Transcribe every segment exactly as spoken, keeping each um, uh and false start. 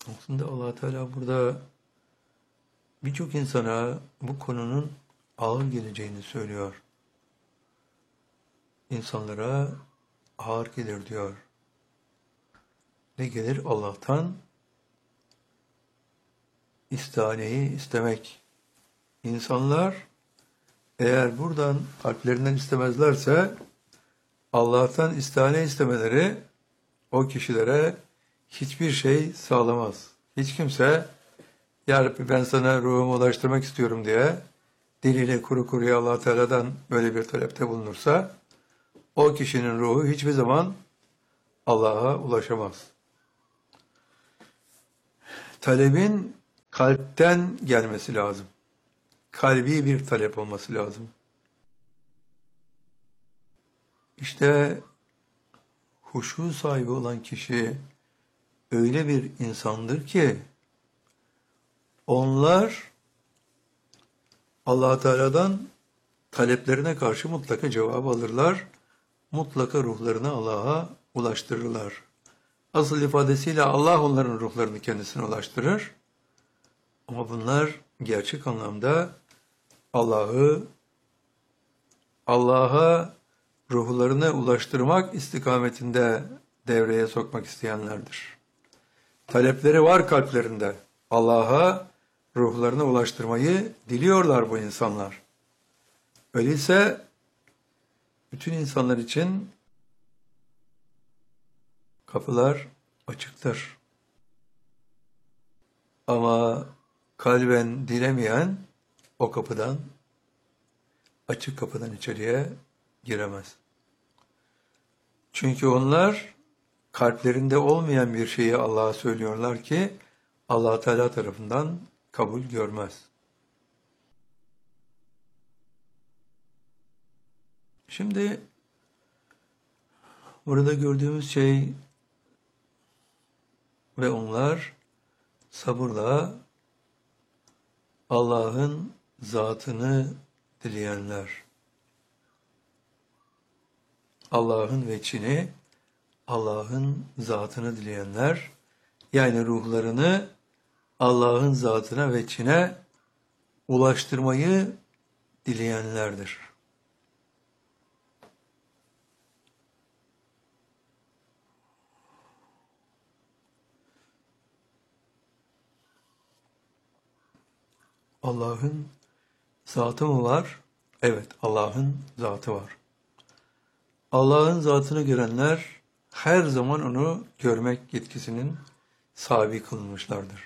Aslında Allah Teala burada birçok insana bu konunun ağır geleceğini söylüyor. İnsanlara ağır gelir diyor. Ne gelir? Allah'tan istihaneyi istemek. İnsanlar eğer buradan kalplerinden istemezlerse Allah'tan istihane istemeleri o kişilere hiçbir şey sağlamaz. Hiç kimse Ya Rabbi ben sana ruhumu ulaştırmak istiyorum diye diliyle kuru kuruya Allah Teala'dan böyle bir talepte bulunursa o kişinin ruhu hiçbir zaman Allah'a ulaşamaz. Talebin kalpten gelmesi lazım. Kalbi bir talep olması lazım. İşte huşu sahibi olan kişi öyle bir insandır ki onlar Allah Teala'dan taleplerine karşı mutlaka cevap alırlar. Mutlaka ruhlarını Allah'a ulaştırırlar. Asıl ifadesiyle Allah onların ruhlarını kendisine ulaştırır. Ama bunlar gerçek anlamda Allah'ı Allah'a ruhlarını ulaştırmak istikametinde devreye sokmak isteyenlerdir. Talepleri var kalplerinde. Allah'a ruhlarını ulaştırmayı diliyorlar bu insanlar. Öyleyse bütün insanlar için kapılar açıktır. Ama kalben dilemeyen o kapıdan, açık kapıdan içeriye giremez. Çünkü onlar kalplerinde olmayan bir şeyi Allah'a söylüyorlar ki Allah Teala tarafından kabul görmez. Şimdi burada gördüğümüz şey ve onlar sabırla Allah'ın zatını dileyenler. Allah'ın veçini, Allah'ın zatını dileyenler, yani ruhlarını Allah'ın zatına veçine ulaştırmayı dileyenlerdir. Allah'ın zatı mı var? Evet, Allah'ın zatı var. Allah'ın zatını görenler her zaman onu görmek yetkisinin sahibi kılınmışlardır.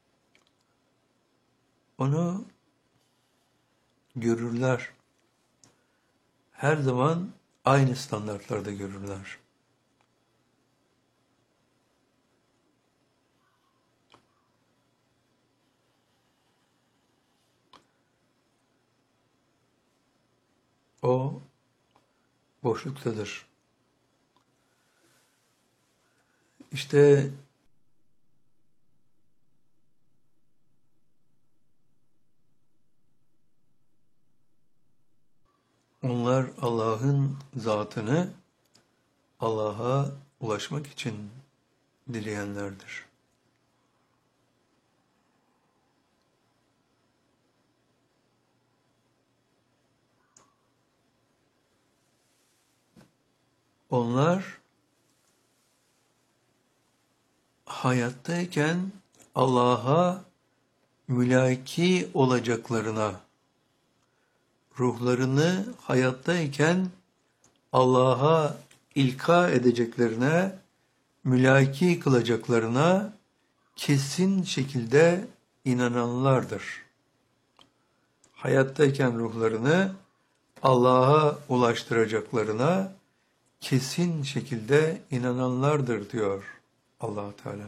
Onu görürler. Her zaman aynı standartlarda görürler. O boşluktadır. İşte onlar Allah'ın zatını Allah'a ulaşmak için dileyenlerdir. Onlar hayattayken Allah'a mülaki olacaklarına, ruhlarını hayattayken Allah'a ilka edeceklerine, mülaki kılacaklarına kesin şekilde inananlardır. Hayattayken ruhlarını Allah'a ulaştıracaklarına kesin şekilde inananlardır diyor Allah Teala.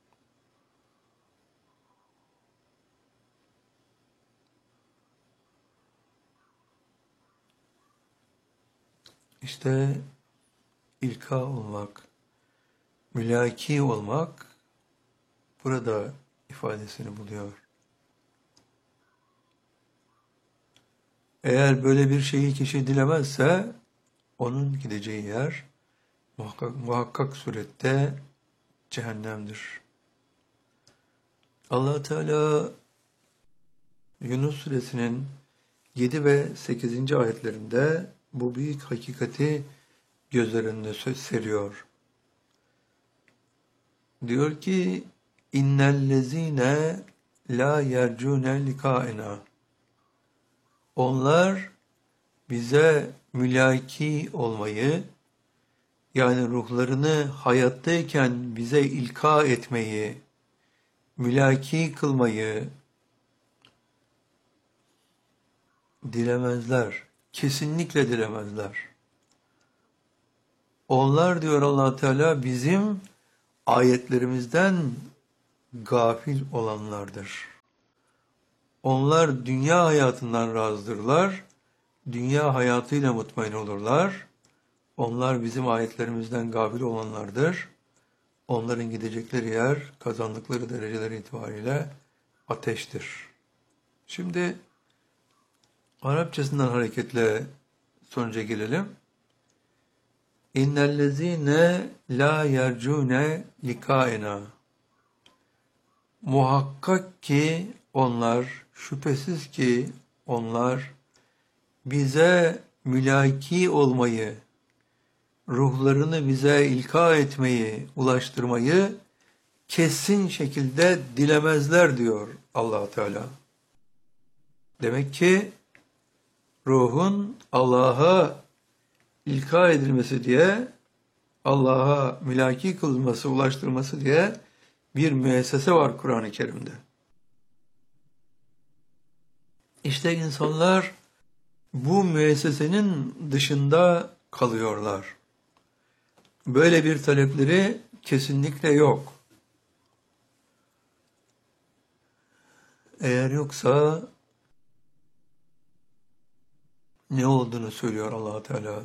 İşte ilka olmak, mülaki olmak burada ifadesini buluyor. Eğer böyle bir şeyi kişi dilemezse onun gideceği yer muhakkak, muhakkak surette cehennemdir. Allah Teala Yunus suresinin yedi ve sekizinci ayetlerinde bu büyük hakikati gözler önüne seriyor. Diyor ki innellezine la yercune likaena. Onlar bize mülaki olmayı, yani ruhlarını hayattayken bize ilka etmeyi, mülaki kılmayı dilemezler. Kesinlikle dilemezler. Onlar, diyor Allah Teala, bizim ayetlerimizden gafil olanlardır. Onlar dünya hayatından razıdırlar. Dünya hayatıyla mutmain olurlar. Onlar bizim ayetlerimizden gafil olanlardır. Onların gidecekleri yer, kazandıkları dereceler itibariyle ateştir. Şimdi Arapçasından hareketle sonuca gelelim. İnnellezîne lâ yercûne likâena. Muhakkak ki onlar, şüphesiz ki onlar bize mülaki olmayı, ruhlarını bize ilka etmeyi, ulaştırmayı kesin şekilde dilemezler, diyor Allah Teala. Demek ki ruhun Allah'a ilka edilmesi diye, Allah'a mülaki kılması, ulaştırması diye bir müessese var Kur'an-ı Kerim'de. İşte insanlar bu müessesenin dışında kalıyorlar. Böyle bir talepleri kesinlikle yok. Eğer yoksa ne olduğunu söylüyor Allah Teala.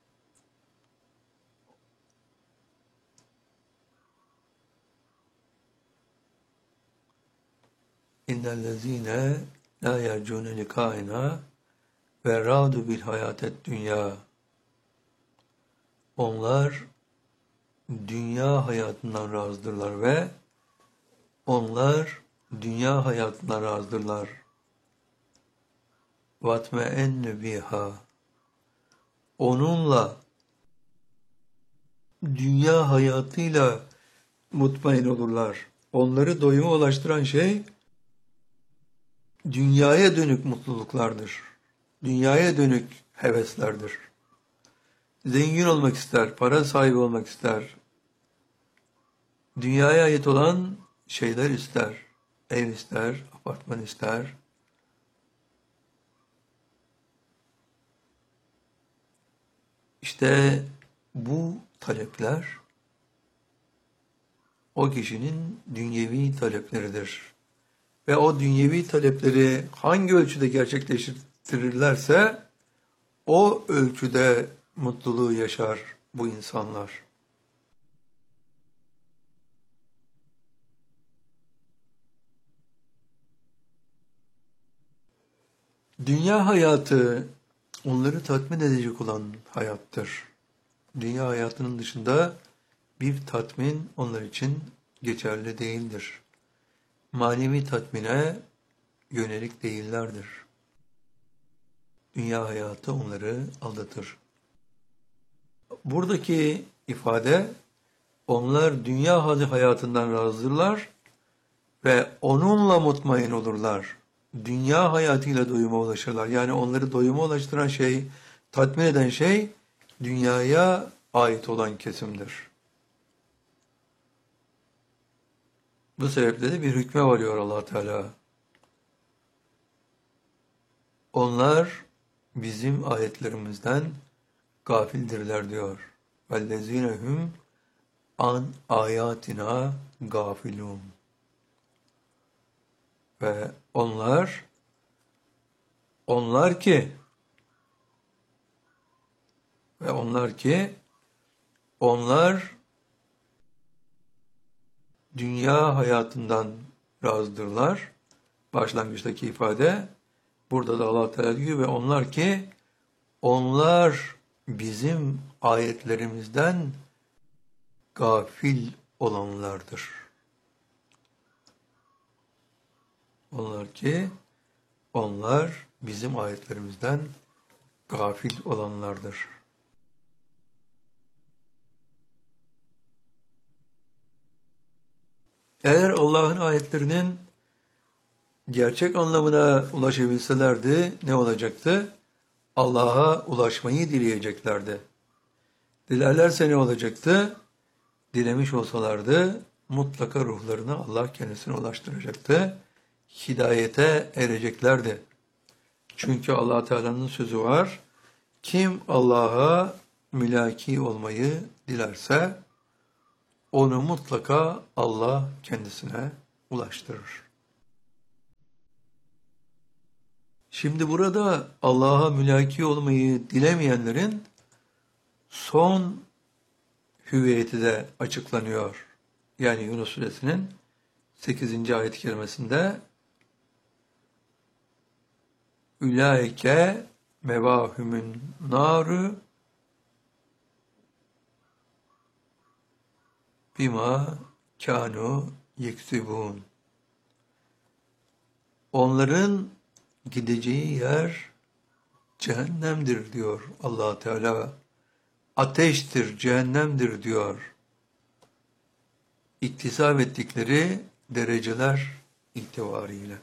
İnnellezîne lâ yercûne likâena ve râdu bil hayâtet dünya. Onlar dünya hayatından razıdırlar ve onlar dünya hayatından razıdırlar. وَاتْمَئَنُّ بِهَا. Onunla, dünya hayatıyla mutmain olurlar. Onları doyuma ulaştıran şey dünyaya dönük mutluluklardır. Dünyaya dönük heveslerdir. Zengin olmak ister, para sahibi olmak ister. Dünyaya ait olan şeyler ister. Ev ister, apartman ister. İşte bu talepler o kişinin dünyevi talepleridir. Ve o dünyevi talepleri hangi ölçüde gerçekleştirirlerse o ölçüde mutluluğu yaşar bu insanlar. Dünya hayatı onları tatmin edecek olan hayattır. Dünya hayatının dışında bir tatmin onlar için geçerli değildir. Manevi tatmine yönelik değillerdir. Dünya hayatı onları aldatır. Buradaki ifade, onlar dünya hayatından razıdırlar ve onunla mutmain olurlar. Dünya hayatıyla doyuma ulaşırlar. Yani onları doyuma ulaştıran şey, tatmin eden şey, dünyaya ait olan kesimdir. Bu sebeple de bir hükme varıyor Allah Teala. Onlar bizim ayetlerimizden gafildirler, diyor. وَالَّذ۪ينَ an ayatina gafilun. Ve onlar, onlar ki, ve onlar ki, onlar dünya hayatından razıdırlar. Başlangıçtaki ifade, burada da Allah Teala diyor ve onlar ki, onlar bizim ayetlerimizden gafil olanlardır. Onlar ki onlar bizim ayetlerimizden gafil olanlardır. Eğer Allah'ın ayetlerinin gerçek anlamına ulaşabilselerdi ne olacaktı? Allah'a ulaşmayı dileyeceklerdi. Dilerlerse ne olacaktı? Dilemiş olsalardı mutlaka ruhlarını Allah kendisine ulaştıracaktı. Hidayete ereceklerdi. Çünkü Allah Teala'nın sözü var. Kim Allah'a mülaki olmayı dilerse onu mutlaka Allah kendisine ulaştırır. Şimdi burada Allah'a mülaki olmayı dilemeyenlerin son hüviyeti de açıklanıyor. Yani Yunus Suresinin sekizinci ayet-i kerimesinde Ülaike mevahümün naru bima kanu yeksibun. Onların gideceği yer cehennemdir diyor Allah Teala. Ateştir, cehennemdir diyor. İktisap ettikleri dereceler itibariyle.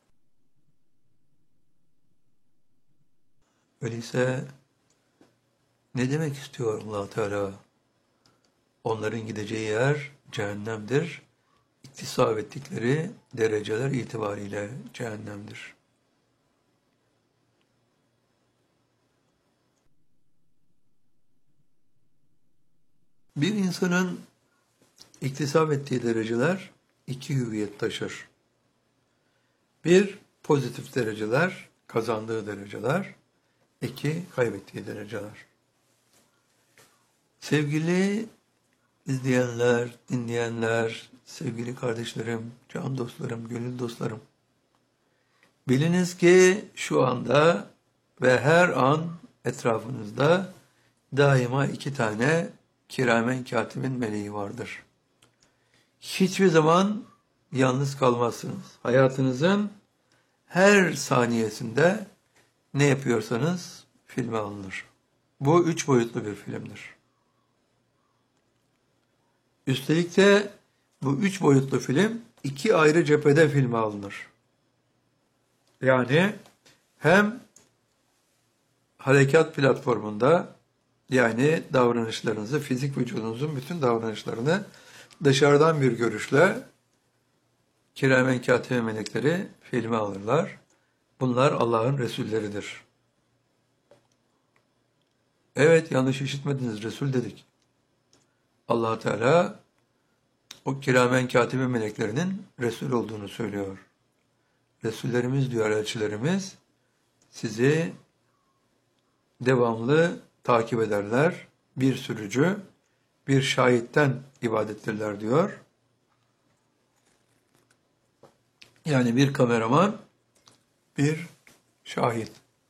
Öyleyse ne demek istiyor Allah Teala? Onların gideceği yer cehennemdir. İktisap ettikleri dereceler itibariyle cehennemdir. Bir insanın iktisap ettiği dereceler iki hüviyet taşır. Bir, pozitif dereceler, kazandığı dereceler. İki, kaybettiği dereceler. Sevgili izleyenler, dinleyenler, sevgili kardeşlerim, can dostlarım, gönül dostlarım. Biliniz ki şu anda ve her an etrafınızda daima iki tane kiramen katibin meleği vardır. Hiçbir zaman yalnız kalmazsınız. Hayatınızın her saniyesinde ne yapıyorsanız filme alınır. Bu üç boyutlu bir filmdir. Üstelik de bu üç boyutlu film iki ayrı cephede filme alınır. Yani hem harekat platformunda, yani davranışlarınızı, fizik vücudunuzun bütün davranışlarını dışarıdan bir görüşle kiramen katibe melekleri filme alırlar. Bunlar Allah'ın Resulleridir. Evet, yanlış işitmediniz, Resul dedik. Allah Teala o kiramen katibe meleklerinin Resul olduğunu söylüyor. Resullerimiz diyor, elçilerimiz sizi devamlı takip ederler. Bir sürücü, bir şahitten ibadettirler diyor. Yani bir kameraman, bir şahit.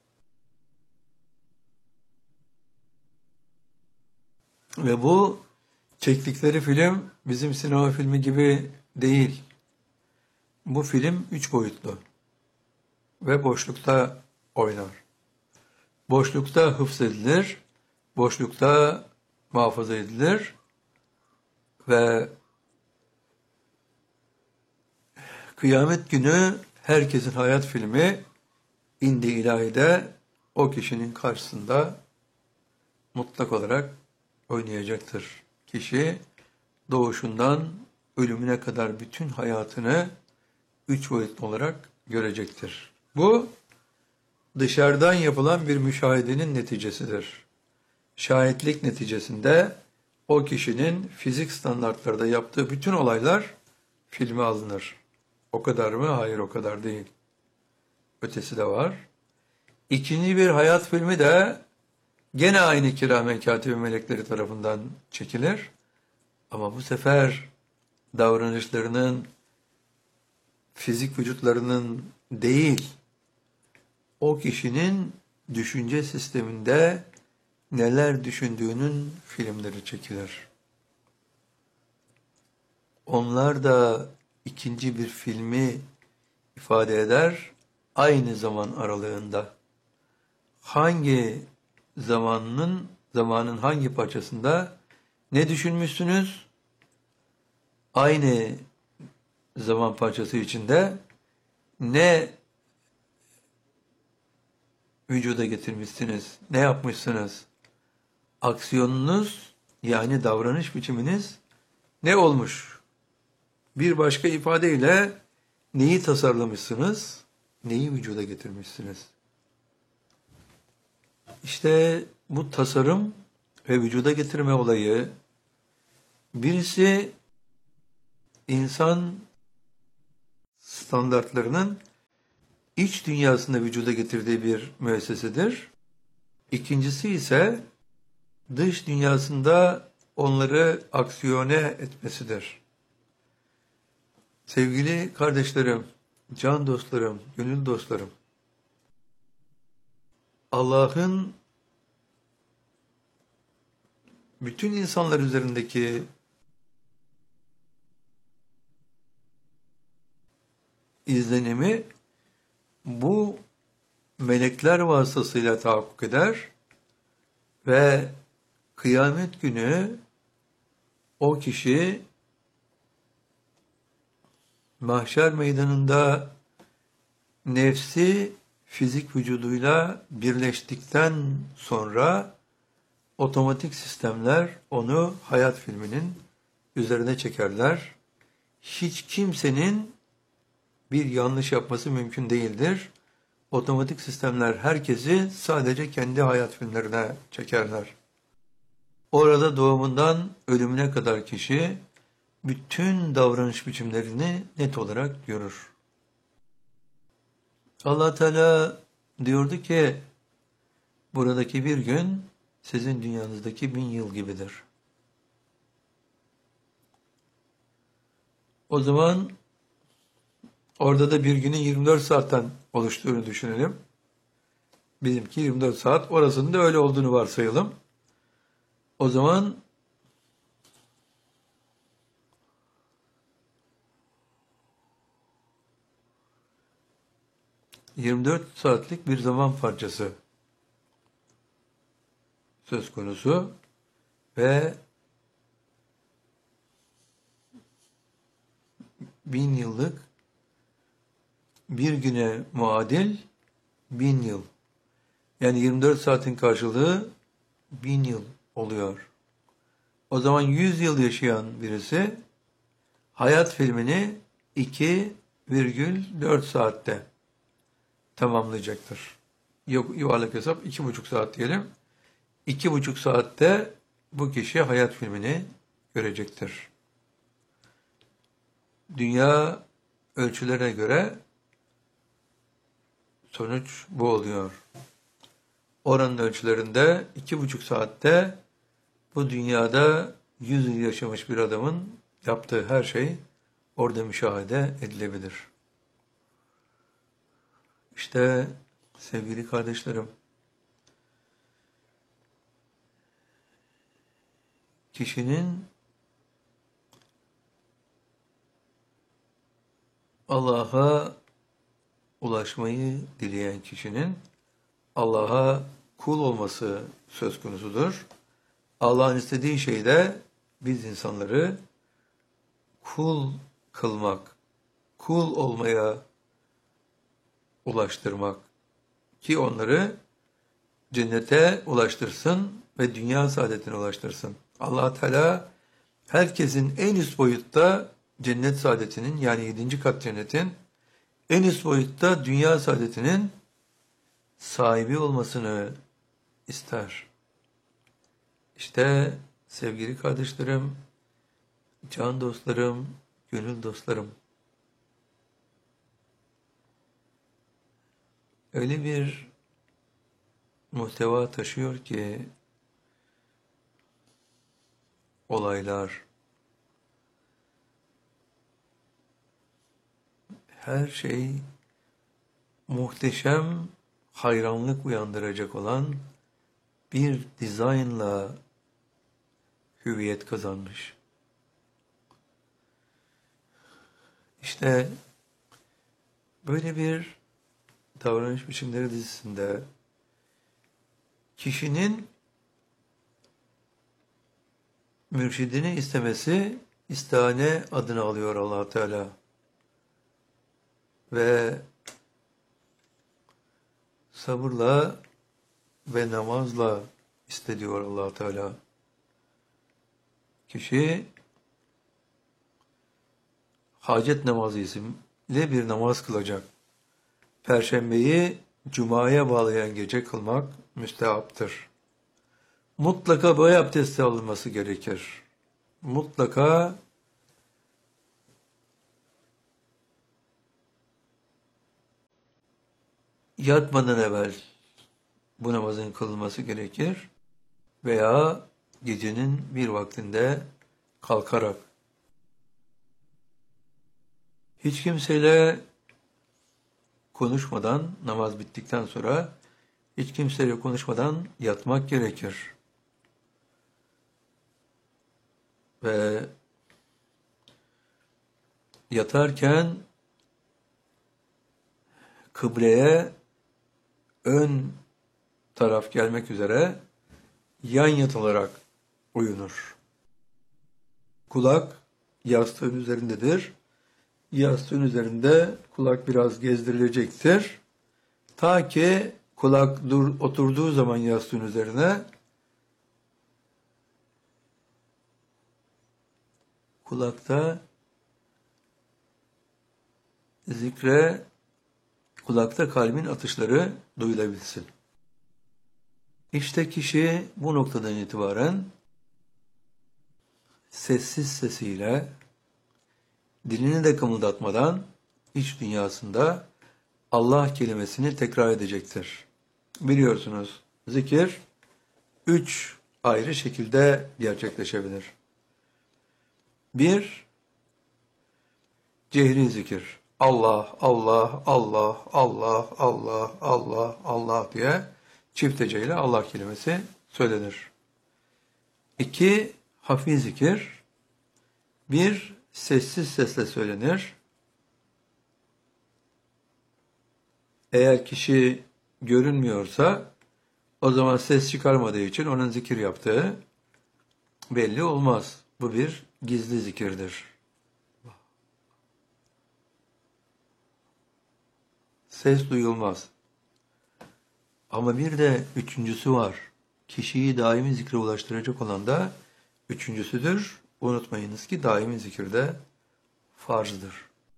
Ve bu çektikleri film bizim sinema filmi gibi değil. Bu film üç boyutlu ve boşlukta oynar. Boşlukta hıfzedilir, boşlukta muhafaza edilir ve kıyamet günü herkesin hayat filmi indi ilahide o kişinin karşısında mutlak olarak oynayacaktır. Kişi doğuşundan ölümüne kadar bütün hayatını üç boyutlu olarak görecektir. Bu dışarıdan yapılan bir müşahedenin neticesidir. Şahitlik neticesinde o kişinin fizik standartlarda yaptığı bütün olaylar filme alınır. O kadar mı? Hayır, o kadar değil. Ötesi de var. İkinci bir hayat filmi de gene aynı kiramen katibe melekleri tarafından çekilir. Ama bu sefer davranışlarının, fizik vücutlarının değil, o kişinin düşünce sisteminde neler düşündüğünün filmleri çekilir. Onlar da ikinci bir filmi ifade eder aynı zaman aralığında. Hangi zamanın zamanın hangi parçasında ne düşünmüşsünüz? Aynı zaman parçası içinde ne vücuda getirmişsiniz? Ne yapmışsınız? Aksiyonunuz yani davranış biçiminiz ne olmuş? Bir başka ifadeyle neyi tasarlamışsınız? Neyi vücuda getirmişsiniz? İşte bu tasarım ve vücuda getirme olayı birisi insan standartlarının iç dünyasında vücuda getirdiği bir müessesedir. İkincisi ise dış dünyasında onları aksiyone etmesidir. Sevgili kardeşlerim, can dostlarım, gönül dostlarım, Allah'ın bütün insanlar üzerindeki izlenimi bu melekler vasıtasıyla tahakkuk eder ve kıyamet günü o kişi mahşer meydanında nefsi fizik vücuduyla birleştikten sonra otomatik sistemler onu hayat filminin üzerine çekerler. Hiç kimsenin bir yanlış yapması mümkün değildir. Otomatik sistemler herkesi sadece kendi hayat filmlerine çekerler. Orada doğumundan ölümüne kadar kişi bütün davranış biçimlerini net olarak görür. Allah Teala diyordu ki buradaki bir gün sizin dünyanızdaki bin yıl gibidir. O zaman orada da bir günün yirmi dört saatten oluştuğunu düşünelim. Bizimki yirmi dört saat, orasının da öyle olduğunu varsayalım. O zaman yirmi dört saatlik bir zaman parçası söz konusu ve bin yıllık bir güne muadil bin yıl. Yani yirmi dört saatin karşılığı bin yıl oluyor. O zaman yüz yıl yaşayan birisi hayat filmini iki virgül dört saatte tamamlayacaktır. Yok, yuvarlak hesap iki buçuk saat diyelim. iki buçuk saatte bu kişi hayat filmini görecektir. Dünya ölçülerine göre sonuç bu oluyor. Oranın ölçülerinde iki buçuk saatte bu dünyada yüz yıl yaşamış bir adamın yaptığı her şey orada müşahede edilebilir. İşte sevgili kardeşlerim, kişinin Allah'a ulaşmayı dileyen kişinin Allah'a kul olması söz konusudur. Allah'ın istediği şey de biz insanları kul kılmak, kul olmaya ulaştırmak ki onları cennete ulaştırsın ve dünya saadetine ulaştırsın. Allah Teala herkesin en üst boyutta cennet saadetinin yani yedinci kat cennetin en üst boyutta dünya saadetinin sahibi olmasını ister. İşte sevgili kardeşlerim, can dostlarım, gönül dostlarım, öyle bir muhteva taşıyor ki olaylar, her şey muhteşem hayranlık uyandıracak olan bir dizaynla hüviyet kazanmış. İşte Böyle bir davranış biçimleri dizisinde kişinin mürşidini istemesi istihane adını alıyor Allah Teala. Ve sabırla ve namazla istediyor Allah Teala. Kişi hacet namazı isimli bir namaz kılacak. Perşembeyi Cuma'ya bağlayan gece kılmak müstehaptır. Mutlaka boy abdesti alınması gerekir. Mutlaka yatmadan evvel bu namazın kılınması gerekir veya gecenin bir vaktinde kalkarak. Hiç kimseyle konuşmadan, namaz bittikten sonra hiç kimseyle konuşmadan yatmak gerekir. Ve yatarken kıbleye ön taraf gelmek üzere yan yatılarak uyunur. Kulak yastığın üzerindedir. Yastığın üzerinde kulak biraz gezdirilecektir. Ta ki kulak dur, oturduğu zaman yastığın üzerine kulakta zikre, kulakta kalbin atışları duyulabilsin. İşte kişi bu noktadan itibaren sessiz sesiyle, dilini de kımıldatmadan iç dünyasında Allah kelimesini tekrar edecektir. Biliyorsunuz zikir üç ayrı şekilde gerçekleşebilir. Bir, cehri zikir. Allah, Allah, Allah, Allah, Allah, Allah, Allah diye çift heceyle Allah kelimesi söylenir. İki, hafif zikir. Bir, sessiz sesle söylenir. Eğer kişi görünmüyorsa o zaman ses çıkarmadığı için onun zikir yaptığı belli olmaz. Bu bir gizli zikirdir. Ses duyulmaz. Ama bir de üçüncüsü var. Kişiyi daimi zikre ulaştıracak olan da üçüncüsüdür. Unutmayınız ki daimi zikirde farzdır.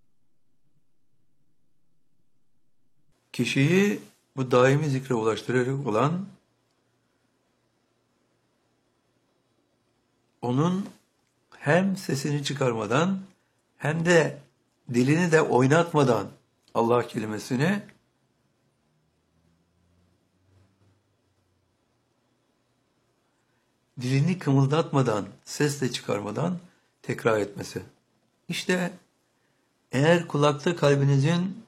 Kişiyi bu daimi zikre ulaştıracak olan onun hem sesini çıkarmadan hem de dilini de oynatmadan Allah kelimesini dilini kımıldatmadan, ses de çıkarmadan tekrar etmesi. İşte eğer kulakta kalbinizin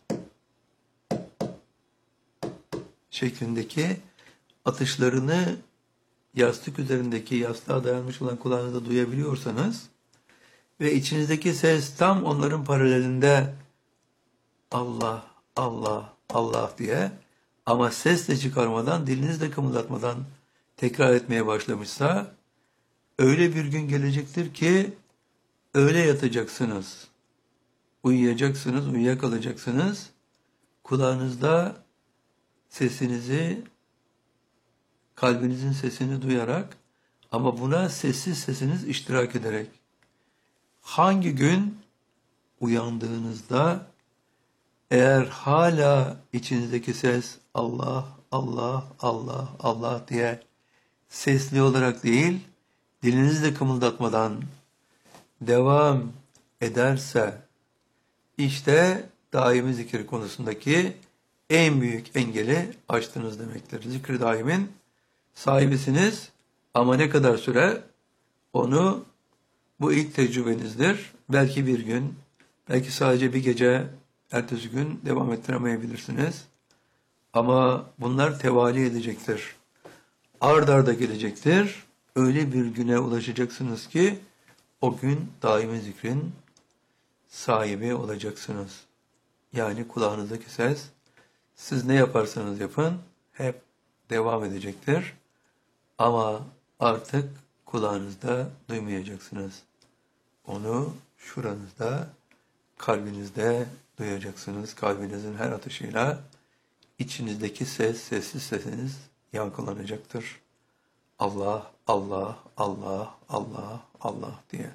şeklindeki atışlarını yastık üzerindeki yastığa dayanmış olan kulağınızda duyabiliyorsanız ve içinizdeki ses tam onların paralelinde Allah, Allah, Allah diye ama ses de çıkarmadan, diliniz de kımıldatmadan tekrar etmeye başlamışsa öyle bir gün gelecektir ki öyle yatacaksınız, uyuyacaksınız, uyuyakalacaksınız, kulağınızda sesinizi, kalbinizin sesini duyarak ama buna sessiz sesiniz iştirak ederek. Hangi gün uyandığınızda eğer hala içinizdeki ses Allah, Allah, Allah, Allah diye sesli olarak değil, dilinizi de kımıldatmadan devam ederse işte daimi zikir konusundaki en büyük engeli aştınız demektir. Zikri daimin sahibisiniz ama ne kadar süre onu bu ilk tecrübenizdir. Belki bir gün, belki sadece bir gece, ertesi gün devam ettiremeyebilirsiniz. Ama bunlar tevali edecektir. Ard arda gelecektir. Öyle bir güne ulaşacaksınız ki o gün daimi zikrin sahibi olacaksınız. Yani kulağınızdaki ses, siz ne yaparsanız yapın, hep devam edecektir. Ama artık kulağınızda duymayacaksınız. Onu şuranızda, kalbinizde duyacaksınız. Kalbinizin her atışıyla içinizdeki ses, sessiz sesiniz yankılanacaktır. Allah, Allah, Allah, Allah, Allah diye.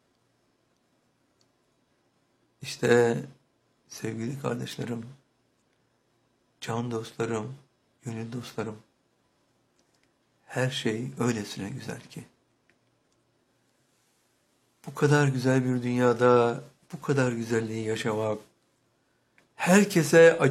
İşte sevgili kardeşlerim, can dostlarım, gönül dostlarım, her şey öylesine güzel ki. Bu kadar güzel bir dünyada bu kadar güzelliği yaşamak, herkese